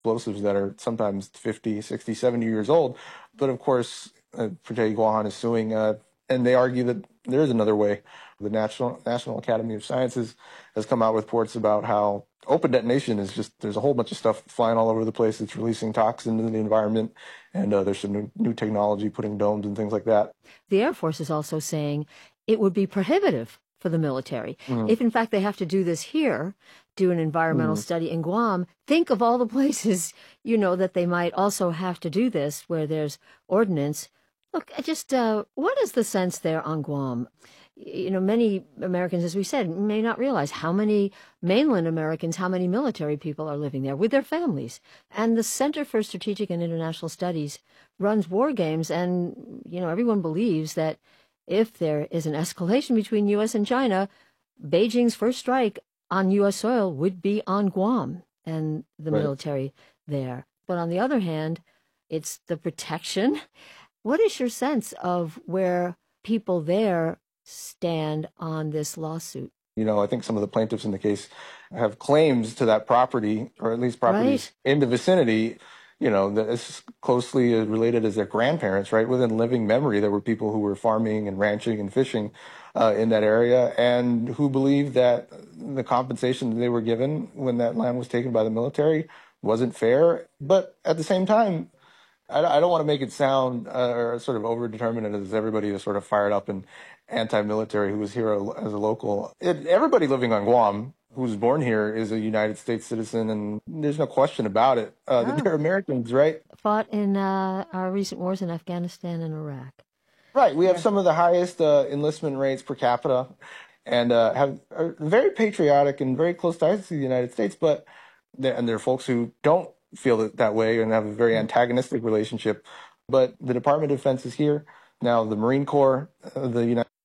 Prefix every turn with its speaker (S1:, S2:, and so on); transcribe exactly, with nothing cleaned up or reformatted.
S1: explosives that are sometimes fifty, sixty, seventy years old. But of course, uh, Protege Guahan is suing, uh, and they argue that there is another way. The National National Academy of Sciences has come out with reports about how open detonation is just, there's a whole bunch of stuff flying all over the place. It's releasing toxins into the environment, and uh, there's some new, new technology putting domes and things like that.
S2: The Air Force is also saying it would be prohibitive for the military. Mm. If, in fact, they have to do this here, do an environmental mm. study in Guam, think of all the places, you know, that they might also have to do this where there's ordnance. Look, just uh, what is the sense there on Guam? You know, many Americans, as we said, may not realize how many mainland Americans, how many military people are living there with their families. And the Center for Strategic and International Studies runs war games, and, you know, everyone believes that if there is an escalation between U S and China, Beijing's first strike on U S soil would be on Guam and the right. military there. But on the other hand, it's the protection. What is your sense of where people there stand on this lawsuit?
S1: You know, I think some of the plaintiffs in the case have claims to that property, or at least properties right. in the vicinity, you know, that is closely related as their grandparents, right? Within living memory, there were people who were farming and ranching and fishing uh, in that area, and who believed that the compensation that they were given when that land was taken by the military wasn't fair. But at the same time, I don't want to make it sound uh, or sort of over-determined as everybody is sort of fired up and anti-military who was here as a local. It, everybody living on Guam who's born here is a United States citizen, and there's no question about it. Uh, oh. They're Americans, right?
S2: Fought in uh, our recent wars in Afghanistan and Iraq.
S1: Right. We have some of the highest uh, enlistment rates per capita, and uh, have are very patriotic and very close ties to the United States. But and there are folks who don't feel it that way and have a very antagonistic relationship. But the Department of Defense is here now. The Marine Corps, uh, the United